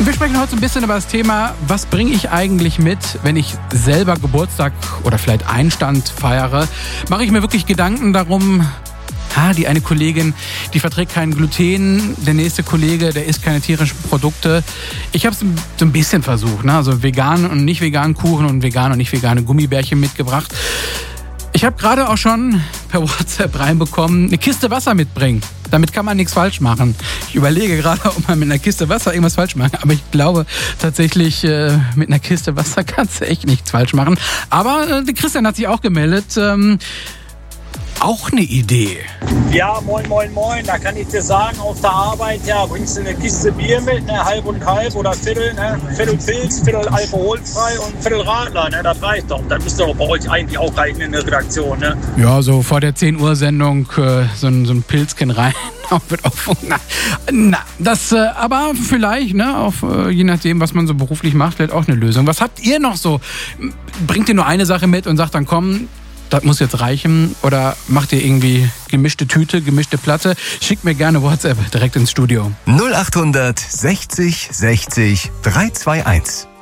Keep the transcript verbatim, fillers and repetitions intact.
wir sprechen heute so ein bisschen über das Thema, was bringe ich eigentlich mit, wenn ich selber Geburtstag oder vielleicht Einstand feiere? Mache ich mir wirklich Gedanken darum, ah, die eine Kollegin, die verträgt kein Gluten, der nächste Kollege, der isst keine tierischen Produkte. Ich habe es so ein bisschen versucht, ne? Also vegan und nicht veganen Kuchen und vegan und nicht vegane Gummibärchen mitgebracht. Ich habe gerade auch schon per WhatsApp reinbekommen, eine Kiste Wasser mitbringen. Damit kann man nichts falsch machen. Ich überlege gerade, ob man mit einer Kiste Wasser irgendwas falsch macht. Aber ich glaube tatsächlich, äh, mit einer Kiste Wasser kannst du echt nichts falsch machen. Aber äh, der Christian hat sich auch gemeldet. Ähm, auch eine Idee. Ja, moin, moin, moin. Da kann ich dir sagen, auf der Arbeit, ja, bringst du eine Kiste Bier mit, ne, halb und halb oder Viertel, ne, Viertel Pilz, Viertel alkoholfrei und Viertel Radler, ne, das reicht doch. Dann müsste doch bei euch eigentlich auch reichen in der Redaktion, ne? Ja, so vor der zehn Uhr Sendung äh, so, ein, so ein Pilzchen rein. Wird auch, na, na, das, äh, aber vielleicht, ne, auf, äh, je nachdem, was man so beruflich macht, vielleicht auch eine Lösung. Was habt ihr noch so? Bringt ihr nur eine Sache mit und sagt dann, komm, das muss jetzt reichen, oder macht ihr irgendwie gemischte Tüte, gemischte Platte? Schickt mir gerne WhatsApp direkt ins Studio. null acht sechzig sechzig drei zwei eins